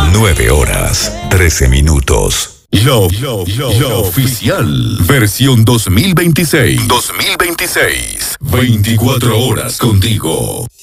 9 horas, 13 minutos. La oficial. Versión 2026. 24 horas contigo.